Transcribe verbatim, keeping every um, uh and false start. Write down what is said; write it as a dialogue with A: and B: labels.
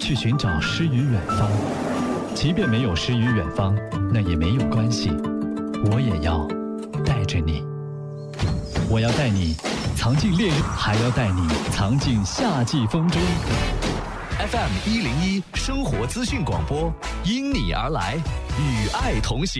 A: 去寻找诗与远方。即便没有诗与远方，那也没有关系，我也要带着你。我要带你藏进烈日，还要带你藏进夏季风中。
B: F M 一零一生活资讯广播，因你而来，与爱同行。